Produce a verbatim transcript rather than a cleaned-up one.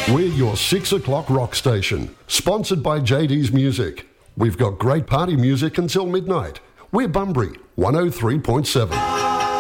We're your six o'clock rock station, sponsored by J D's Music. We've got great party music until midnight. We're Bunbury, one oh three point seven.